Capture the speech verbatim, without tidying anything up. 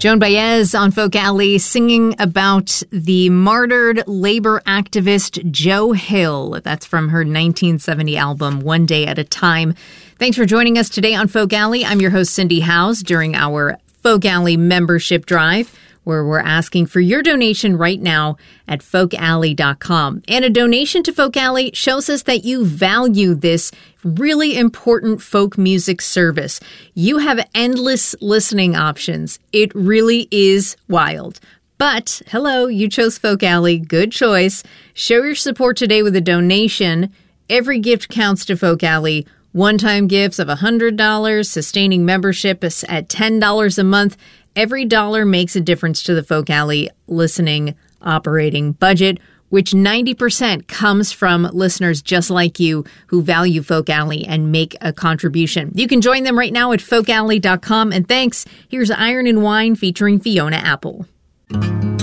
Joan Baez on Folk Alley singing about the martyred labor activist Joe Hill. That's from her nineteen seventy album, One Day at a Time. Thanks for joining us today on Folk Alley. I'm your host, Cindy Howes, during our Folk Alley membership drive, where we're asking for your donation right now at folk alley dot com. And a donation to Folk Alley shows us that you value this really important folk music service. You have endless listening options. It really is wild. But, hello, you chose Folk Alley. Good choice. Show your support today with a donation. Every gift counts to Folk Alley. One-time gifts of one hundred dollars, sustaining membership at ten dollars a month. Every dollar makes a difference to the Folk Alley listening operating budget, which ninety percent comes from listeners just like you who value Folk Alley and make a contribution. You can join them right now at folk alley dot com. And thanks. Here's Iron and Wine featuring Fiona Apple.